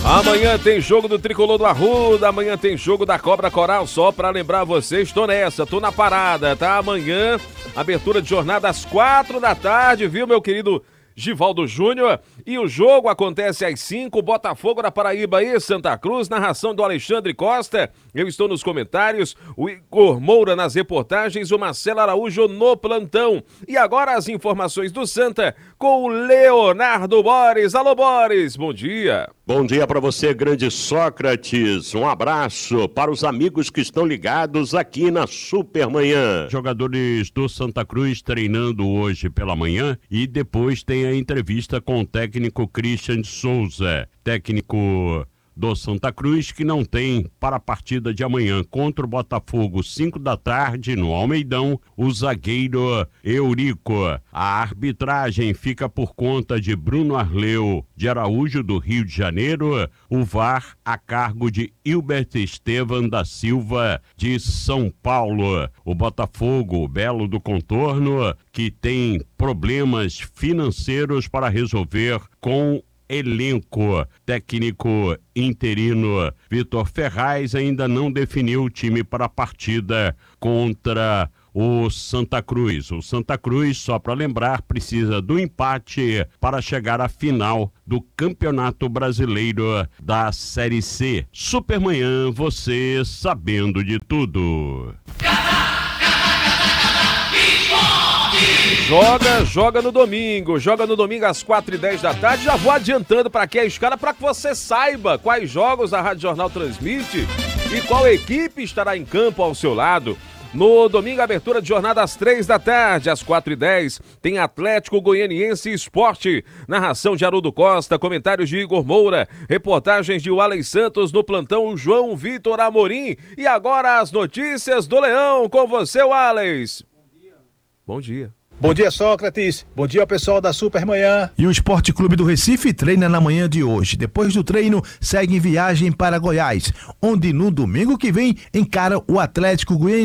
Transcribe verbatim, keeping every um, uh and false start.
Amanhã tem jogo do Tricolor do Arruda, amanhã tem jogo da Cobra Coral, só pra lembrar vocês, tô nessa, tô na parada, tá? Amanhã, abertura de jornada às quatro da tarde, viu, meu querido Givaldo Júnior? E o jogo acontece às cinco, Botafogo da Paraíba e Santa Cruz, narração do Alexandre Costa, eu estou nos comentários, o Igor Moura nas reportagens, o Marcelo Araújo no plantão. E agora as informações do Santa com o Leonardo Boris. Alô, Boris, bom dia. Bom dia para você, grande Sócrates. Um abraço para os amigos que estão ligados aqui na Supermanhã. Jogadores do Santa Cruz treinando hoje pela manhã e depois tem a entrevista com o técnico Christian Souza, técnico do Santa Cruz, que não tem para a partida de amanhã contra o Botafogo, cinco da tarde, no Almeidão, o zagueiro Eurico. A arbitragem fica por conta de Bruno Arleu de Araújo, do Rio de Janeiro, o V A R a cargo de Hilbert Estevam da Silva, de São Paulo. O Botafogo, o Belo do Contorno, que tem problemas financeiros para resolver com elenco. Técnico interino Vitor Ferraz ainda não definiu o time para a partida contra o Santa Cruz. O Santa Cruz, só para lembrar, precisa do empate para chegar à final do Campeonato Brasileiro da Série C. Supermanhã, você sabendo de tudo. Joga, joga no domingo, joga no domingo às quatro e dez da tarde. Já vou adiantando para aqui a escala para que você saiba quais jogos a Rádio Jornal transmite e qual equipe estará em campo ao seu lado. No domingo, abertura de jornada às três da tarde, às quatro e dez, tem Atlético Goianiense Esporte, narração de Haroldo Costa, comentários de Igor Moura, reportagens de Walley Santos no plantão João Vitor Amorim. E agora as notícias do Leão, com você, Walley. Bom dia. Bom dia. Bom dia, Sócrates. Bom dia ao pessoal da Supermanhã. E o Esporte Clube do Recife treina na manhã de hoje. Depois do treino, segue em viagem para Goiás, onde no domingo que vem encara o Atlético Goianiense.